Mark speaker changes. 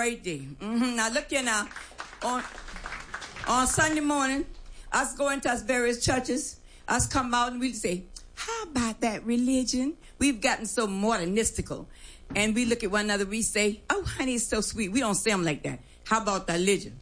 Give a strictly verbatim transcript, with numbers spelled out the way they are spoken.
Speaker 1: right there. Mm-hmm. Now, look here now. On, on Sunday morning, us going to us various churches, us come out and we'll say, how about that religion? We've gotten so modernistical. And we look at one another, we say, oh, honey, it's so sweet. We don't say them like that. How about the religion?